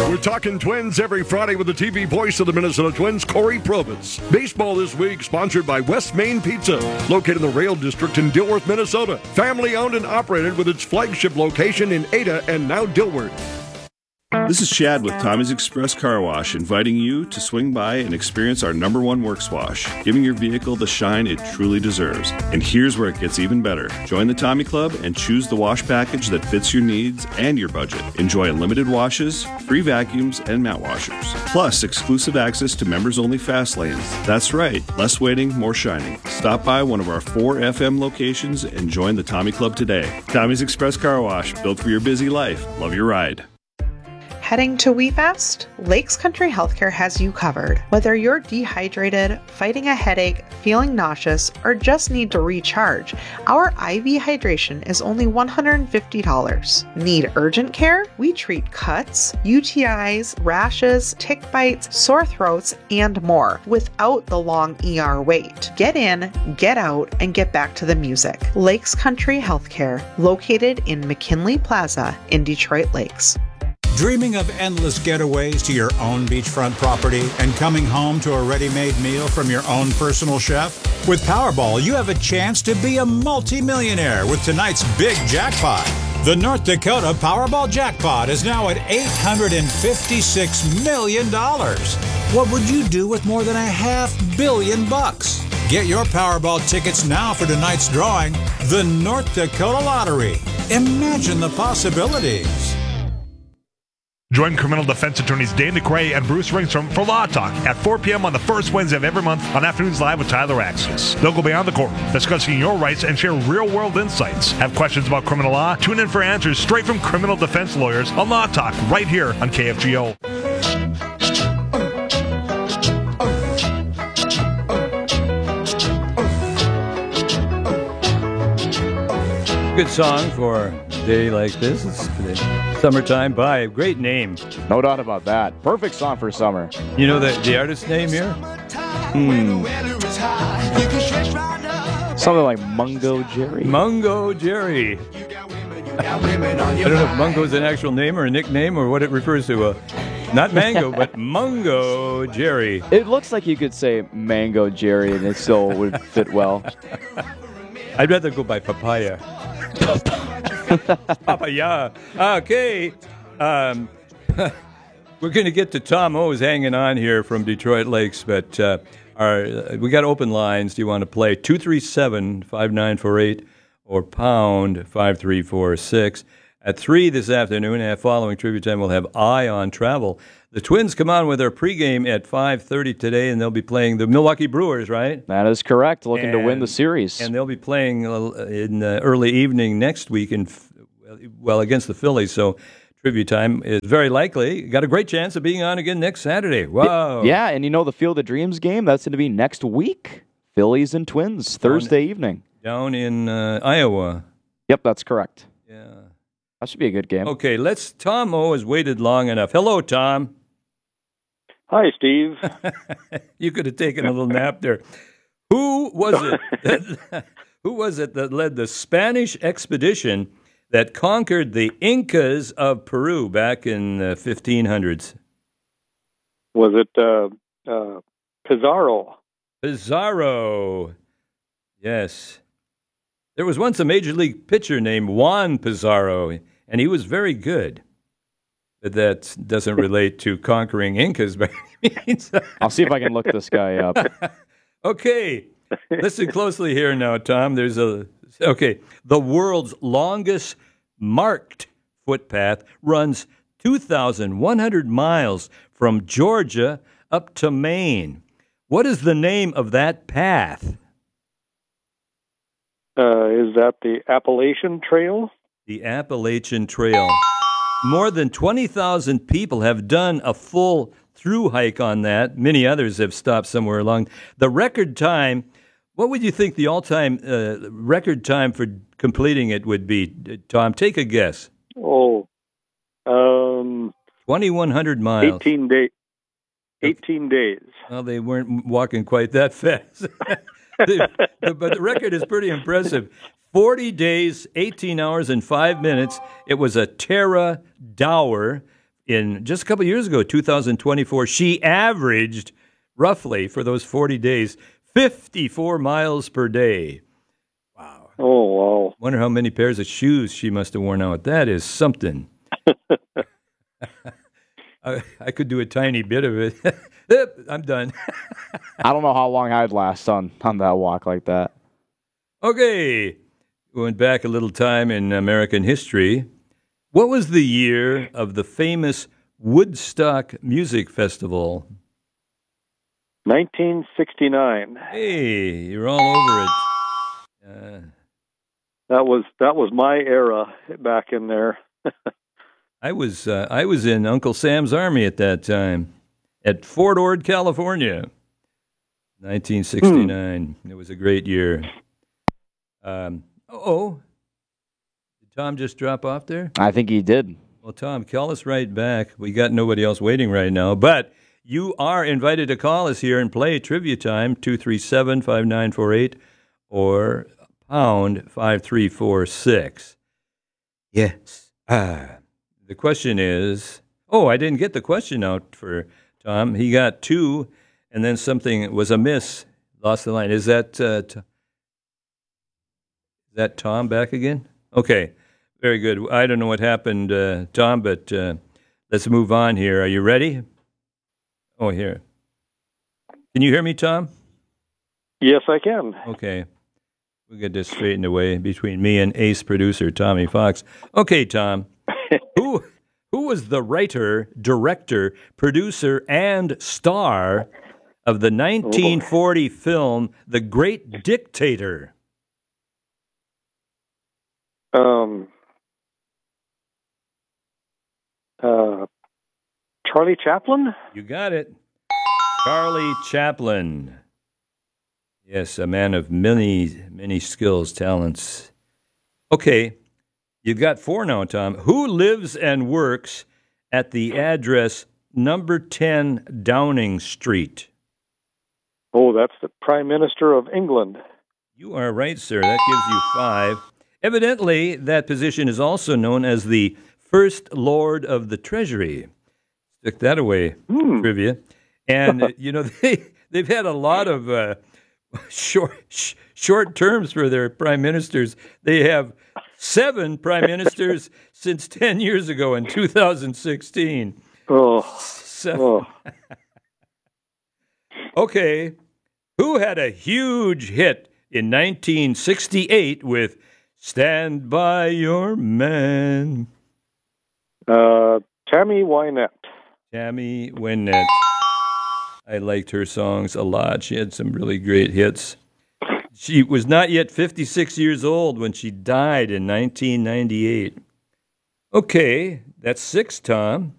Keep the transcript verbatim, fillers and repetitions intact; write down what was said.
We're talking Twins every Friday with the T V voice of the Minnesota Twins, Corey Probus. Baseball this week sponsored by West Main Pizza, located in the Rail District in Dilworth, Minnesota. Family owned and operated with its flagship location in Ada and now Dilworth. This is Chad with Tommy's Express Car Wash, inviting you to swing by and experience our number one works wash, giving your vehicle the shine it truly deserves. And here's where it gets even better. Join the Tommy Club and choose the wash package that fits your needs and your budget. Enjoy unlimited washes, free vacuums, and mat washers. Plus, exclusive access to members-only fast lanes. That's right, less waiting, more shining. Stop by one of our four F M locations and join the Tommy Club today. Tommy's Express Car Wash, built for your busy life. Love your ride. Heading to WeFast? Lakes Country Healthcare has you covered. Whether you're dehydrated, fighting a headache, feeling nauseous, or just need to recharge, our I V hydration is only one hundred fifty dollars. Need urgent care? We treat cuts, U T Is, rashes, tick bites, sore throats, and more without the long E R wait. Get in, get out, and get back to the music. Lakes Country Healthcare, located in McKinley Plaza in Detroit Lakes. Dreaming of endless getaways to your own beachfront property and coming home to a ready-made meal from your own personal chef? With Powerball, you have a chance to be a multi-millionaire with tonight's big jackpot. The North Dakota Powerball jackpot is now at eight hundred fifty-six million dollars. What would you do with more than a half billion bucks? Get your Powerball tickets now for tonight's drawing, the North Dakota Lottery. Imagine the possibilities. Join criminal defense attorneys Dave McRae and Bruce Ringstrom for Law Talk at four p.m. on the first Wednesday of every month on Afternoons Live with Tyler Axis. They'll go beyond the court, discussing your rights and share real-world insights. Have questions about criminal law? Tune in for answers straight from criminal defense lawyers on Law Talk right here on K F G O. Good song for a day like this. It's today. Summertime by a great name. No doubt about that. Perfect song for summer. You know the, the artist's name here? Hmm. Something like Mungo Jerry. Mungo Jerry. I don't know if Mungo's an actual name or a nickname or what it refers to. Uh, not Mango, but Mungo Jerry. It looks like you could say Mango Jerry and it still would fit well. I'd rather go by Papaya. Papaya. Okay. Um, we're going to get to Tom O's hanging on here from Detroit Lakes, but uh, our, uh, we got open lines. Do you want to play two three seven, five nine four eight or pound five three four six? At three this afternoon, and following trivia time, we'll have Eye on Travel. The Twins come on with their pregame at five thirty today, and they'll be playing the Milwaukee Brewers, right? That is correct, looking and, to win the series. And they'll be playing in the early evening next week, in, well, against the Phillies, so trivia time is very likely. Got a great chance of being on again next Saturday. Wow. Yeah, and you know the Field of Dreams game, that's going to be next week. Phillies and Twins, Thursday down, evening. Down in uh, Iowa. Yep, that's correct. Yeah. That should be a good game. Okay, let's. Tom O has waited long enough. Hello, Tom. Hi, Steve. You could have taken a little nap there. Who was it? That, who was it that led the Spanish expedition that conquered the Incas of Peru back in the fifteen hundreds? Was it uh, uh, Pizarro? Pizarro. Yes. There was once a Major League pitcher named Juan Pizarro, and he was very good. But that doesn't relate to conquering Incas by any means. I'll see if I can look this guy up. Okay. Listen closely here now, Tom. There's a okay. The world's longest marked footpath runs two thousand one hundred miles from Georgia up to Maine. What is the name of that path? Uh, is that the Appalachian Trail? The Appalachian Trail. More than twenty thousand people have done a full through hike on that. Many others have stopped somewhere along. The record time, what would you think the all-time uh, record time for completing it would be? Tom, take a guess. Oh, um, twenty-one hundred miles. eighteen, day, eighteen days. Well, they weren't walking quite that fast. the, the, but the record is pretty impressive. forty days, eighteen hours, and five minutes. It was a Terra Dower in just a couple of years ago, two thousand twenty-four, she averaged roughly for those forty days, fifty-four miles per day. Wow. Oh, wow. Wonder how many pairs of shoes she must have worn out. That is something. I, I could do a tiny bit of it. I'm done. I don't know how long I'd last on, on that walk like that. Okay. Going back a little time in American history. What was the year of the famous Woodstock Music Festival? nineteen sixty-nine. Hey, you're all over it. Uh, That was that was my era back in there. I was uh, I was in Uncle Sam's Army at that time, at Fort Ord, California, nineteen sixty-nine. Hmm. It was a great year. Um, oh, did Tom just drop off there? I think he did. Well, Tom, call us right back. We got nobody else waiting right now, but you are invited to call us here and play Trivia Time, two three seven, five nine four eight, or pound five three four six. Yes. Ah. The question is, oh, I didn't get the question out for Tom. He got two, and then something was amiss. Lost the line. Is that uh, t- is that Tom back again? Okay, very good. I don't know what happened, uh, Tom, but uh, let's move on here. Are you ready? Oh, here. Can you hear me, Tom? Yes, I can. Okay. We'll get this straightened away between me and ace producer Tommy Fox. Okay, Tom. who who was the writer, director, producer, and star of the nineteen forty oh. film The Great Dictator? Um. Uh. Charlie Chaplin? You got it. Charlie Chaplin. Yes, a man of many, many skills, talents. Okay, you've got four now, Tom. Who lives and works at the address number ten Downing Street? Oh, that's the Prime Minister of England. You are right, sir. That gives you five. Evidently, that position is also known as the First Lord of the Treasury. Stick that away, hmm. trivia. And, uh, you know, they, they've had a lot of uh, short, sh- short terms for their prime ministers. They have seven prime ministers since ten years ago in two thousand sixteen. Oh. Seven. oh. Okay. Who had a huge hit in nineteen sixty-eight with Stand By Your Man? Uh, Tammy Wynette. Tammy Wynette. I liked her songs a lot. She had some really great hits. She was not yet fifty-six years old when she died in nineteen ninety-eight. Okay, that's six, Tom.